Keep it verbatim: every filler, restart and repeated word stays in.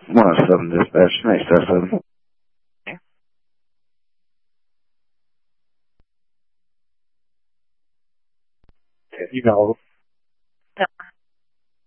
one oh seven dispatch, nice test seven. Okay. You know,